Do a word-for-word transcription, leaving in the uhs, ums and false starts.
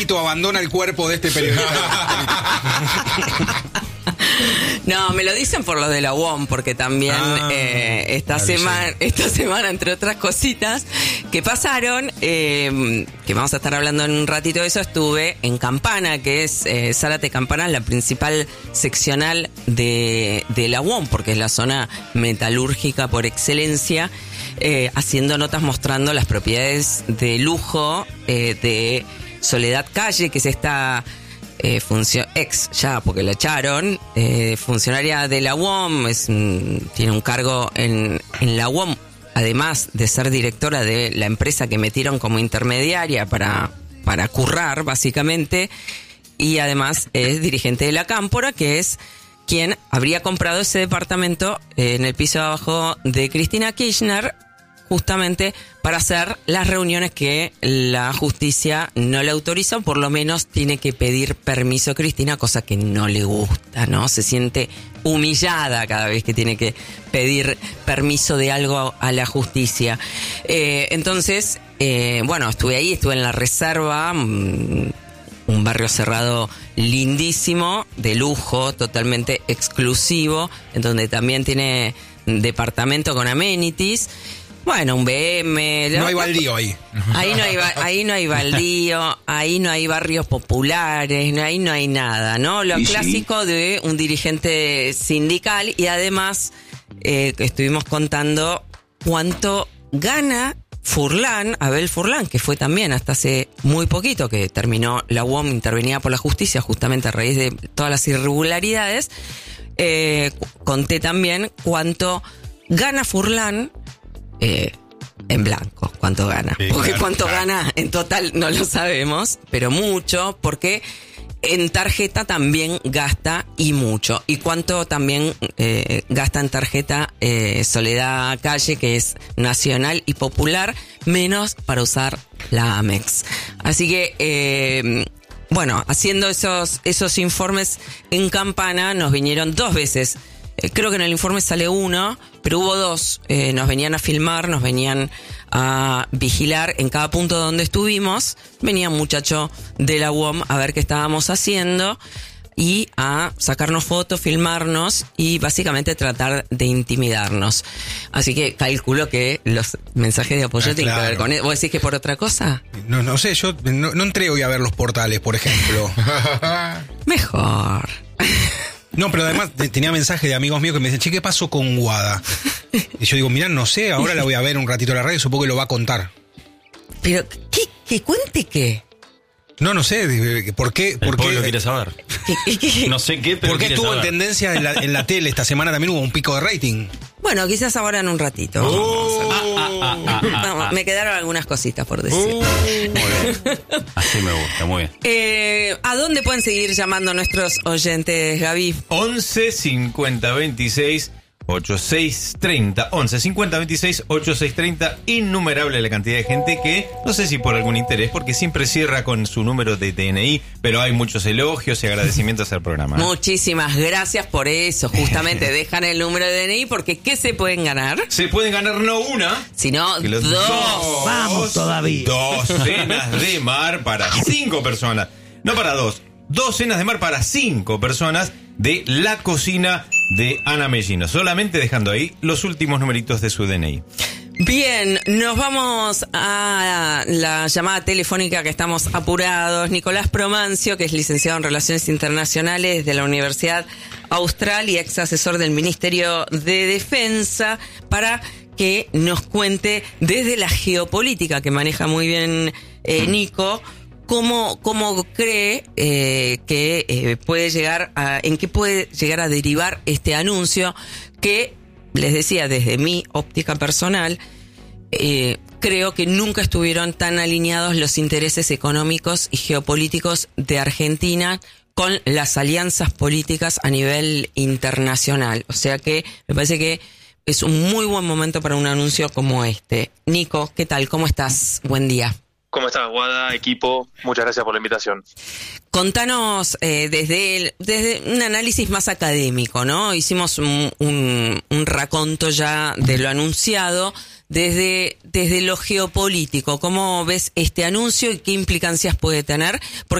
abandona el cuerpo de este periodista. No, me lo dicen por lo de la U O M, porque también ah, eh, esta claro, semana, sí. esta semana, entre otras cositas que pasaron, eh, que vamos a estar hablando en un ratito de eso, estuve en Campana, que es eh, Zárate Campana, la principal seccional de, de la U O M, porque es la zona metalúrgica por excelencia, eh, haciendo notas mostrando las propiedades de lujo eh, de Soledad Calle, que es esta eh, funcio- ex ya, porque la echaron, eh, funcionaria de la U O M, es, mm, tiene un cargo en, en la U O M, además de ser directora de la empresa que metieron como intermediaria para, para currar, básicamente, y además es dirigente de la Cámpora, que es quien habría comprado ese departamento eh, en el piso de abajo de Cristina Kirchner, justamente para hacer las reuniones que la justicia no le autoriza, o por lo menos tiene que pedir permiso a Cristina, cosa que no le gusta, ¿no? Se siente humillada cada vez que tiene que pedir permiso de algo a la justicia. Eh, entonces, eh, bueno, estuve ahí, estuve en la Reserva, mmm, un barrio cerrado lindísimo, de lujo, totalmente exclusivo, en donde también tiene departamento con amenities. Bueno, un B M. No hay baldío ahí. Ahí no hay, ahí no hay baldío, ahí no hay barrios populares, ahí no hay nada, ¿no? Lo clásico de un dirigente sindical, y además eh, estuvimos contando cuánto gana Furlan, Abel Furlan, que fue también hasta hace muy poquito que terminó la U O M intervenida por la justicia justamente a raíz de todas las irregularidades. Eh, conté también cuánto gana Furlan Eh, en blanco, cuánto gana. Sí, porque claro, cuánto claro. gana en total no lo sabemos, pero mucho, porque en tarjeta también gasta, y mucho. Y cuánto también eh, gasta en tarjeta eh, Soledad Calle, que es nacional y popular, menos para usar la Amex. Así que, eh, bueno, haciendo esos, esos informes en Campana, nos vinieron dos veces. Creo que en el informe sale uno, pero hubo dos. Eh, nos venían a filmar, nos venían a vigilar en cada punto donde estuvimos. Venía un muchacho de la U O M a ver qué estábamos haciendo y a sacarnos fotos, filmarnos y básicamente tratar de intimidarnos. Así que calculo que los mensajes de apoyo ah, tienen claro. que ver con eso. ¿Vos decís que por otra cosa? No, no sé, yo no, no entré hoy a ver los portales, por ejemplo. Mejor. No, pero además tenía mensajes de amigos míos que me dicen, che, ¿qué pasó con Guada? Y yo digo, mirá, no sé, ahora la voy a ver un ratito en la radio, supongo que lo va a contar. Pero, ¿qué? ¿Que cuente qué? No, no sé, ¿por qué? ¿Por El pueblo qué? quiere saber. No sé qué, pero ¿por qué quiere estuvo saber. en tendencia en la, en la tele esta semana? También hubo un pico de rating. Bueno, quizás ahora en un ratito. Oh. No, me quedaron algunas cositas por decir. Uh, muy bien. Así me gusta, muy bien. Eh, ¿A dónde pueden seguir llamando nuestros oyentes, Gaby? once cincuenta veintiséis ochenta y seis treinta. once cincuenta veintiséis ochenta y seis treinta. Innumerable la cantidad de gente que, no sé si por algún interés, porque siempre cierra con su número de D N I, pero hay muchos elogios y agradecimientos al programa. ¿eh? Muchísimas gracias por eso. Justamente dejan el número de D N I, porque ¿qué se pueden ganar? Se pueden ganar no una, sino dos. dos. Vamos todavía. Dos cenas de mar para cinco personas. No para dos. Dos cenas de mar para cinco personas de la cocina de Ana Mellino. Solamente dejando ahí los últimos numeritos de su D N I. Bien, nos vamos a la llamada telefónica, que estamos apurados. Nicolás Promancio, que es licenciado en Relaciones Internacionales de la Universidad Austral y ex asesor del Ministerio de Defensa, para que nos cuente desde la geopolítica, que maneja muy bien eh, Nico, cómo, cómo cree eh, que eh, puede llegar a, en qué puede llegar a derivar este anuncio que, les decía, desde mi óptica personal, eh, creo que nunca estuvieron tan alineados los intereses económicos y geopolíticos de Argentina con las alianzas políticas a nivel internacional. O sea que me parece que es un muy buen momento para un anuncio como este. Nico, ¿qué tal? ¿Cómo estás? Buen día. ¿Cómo estás, Guada, equipo? Muchas gracias por la invitación. Contanos eh, desde, el, desde un análisis más académico, ¿no? Hicimos un, un, un raconto ya de lo anunciado, desde, desde lo geopolítico, ¿cómo ves este anuncio y qué implicancias puede tener? Porque